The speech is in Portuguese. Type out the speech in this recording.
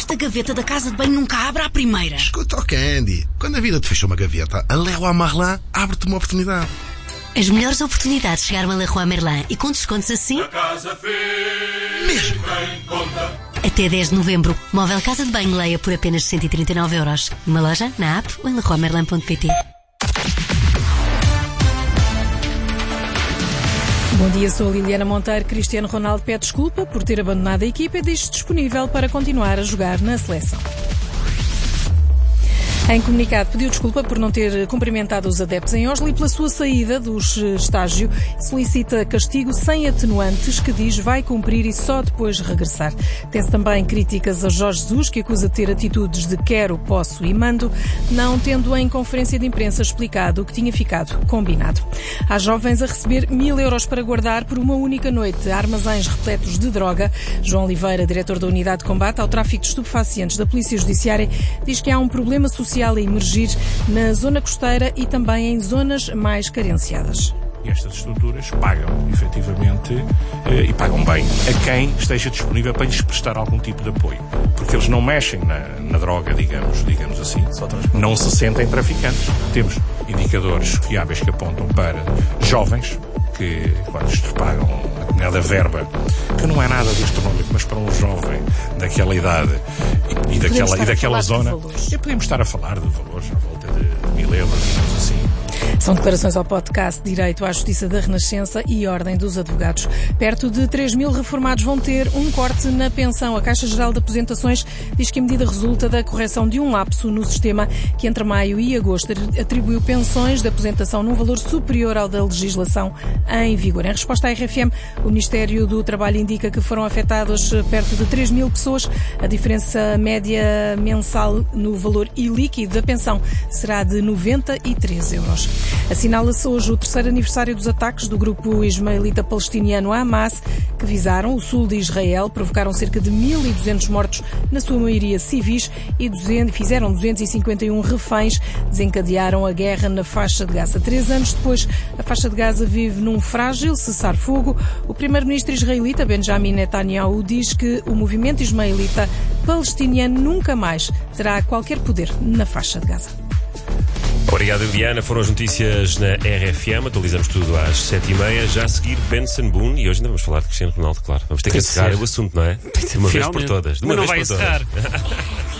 esta gaveta da casa de banho nunca abre à primeira. Escuta, Candy, quando a vida te fechou uma gaveta, a Leroy Merlin abre-te uma oportunidade. As melhores oportunidades chegaram a Leroy Merlin e com descontos assim... A casa fez Mesmo? bem conta. Até 10 de novembro, móvel casa de banho Leia por apenas 139€. Numa loja, na app ou em leroymerlin.pt. Bom dia, sou a Liliana Monteiro. Cristiano Ronaldo pede desculpa por ter abandonado a equipa e diz-se disponível para continuar a jogar na seleção. Em comunicado, pediu desculpa por não ter cumprimentado os adeptos em Oslo e pela sua saída do estágio. Solicita castigo sem atenuantes, que diz vai cumprir e só depois regressar. Tem-se também críticas a Jorge Jesus, que acusa de ter atitudes de quero, posso e mando, não tendo em conferência de imprensa explicado o que tinha ficado combinado. Há jovens a receber 1.000€ para guardar por uma única noite armazéns repletos de droga. João Oliveira, diretor da Unidade de Combate ao Tráfico de Estupefacientes da Polícia Judiciária, diz que há um problema social a emergir na zona costeira e também em zonas mais carenciadas. Estas estruturas pagam, efetivamente, e pagam bem, a quem esteja disponível para lhes prestar algum tipo de apoio. Porque eles não mexem na droga, digamos assim, não se sentem traficantes. Temos indicadores fiáveis que apontam para jovens que, quando lhes pagam a determinada verba, que não é nada de astronómico, mas para um jovem daquela idade e daquela zona, podemos estar a falar de valores à volta de 1.000€, digamos assim. São declarações ao podcast Direito à Justiça da Renascença e Ordem dos Advogados. Perto de 3.000 reformados vão ter um corte na pensão. A Caixa Geral de Aposentações diz que a medida resulta da correção de um lapso no sistema que entre maio e agosto atribuiu pensões de aposentação num valor superior ao da legislação em vigor. Em resposta à RFM, o Ministério do Trabalho indica que foram afetadas perto de 3.000 pessoas. A diferença média mensal no valor ilíquido da pensão será de 93€. Assinala-se hoje o terceiro aniversário dos ataques do grupo ismaelita palestiniano Hamas, que visaram o sul de Israel, provocaram cerca de 1.200 mortos, na sua maioria civis, e fizeram 251 reféns, desencadearam a guerra na faixa de Gaza. 3 anos depois, a faixa de Gaza vive num frágil cessar-fogo. O primeiro-ministro israelita, Benjamin Netanyahu, diz que o movimento ismaelita palestiniano nunca mais terá qualquer poder na faixa de Gaza. Obrigado, Eliana. Foram as notícias na RFM. Atualizamos tudo às 7h30. Já a seguir, Benson Boone. E hoje ainda vamos falar de Cristiano Ronaldo, claro. Vamos ter que encerrar o assunto, não é? Uma vez por todas. De uma vez por todas.